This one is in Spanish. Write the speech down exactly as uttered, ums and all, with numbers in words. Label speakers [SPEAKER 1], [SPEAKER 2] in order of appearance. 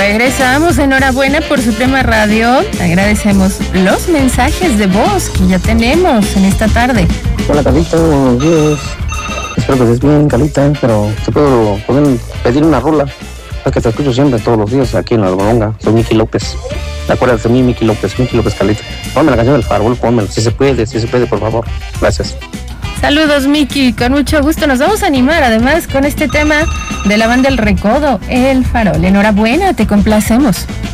[SPEAKER 1] Regresamos, enhorabuena por su tema radio. Agradecemos los mensajes de voz que ya tenemos en esta tarde.
[SPEAKER 2] Hola, Carlita, buenos días. Espero que estés bien, Carlita, pero te puedo poder pedir una rola. Es que te escucho siempre, todos los días, aquí en la Alboronga. Soy Miki López. ¿Te acuerdas de mí, Miki López? Miki López, Carlita. Ponme la canción del Farol, pónmela, si se puede, si se puede, por favor. Gracias.
[SPEAKER 1] Saludos, Miki, con mucho gusto. Nos vamos a animar, además, con este tema de la banda El Recodo, El Farol. Enhorabuena, te complacemos.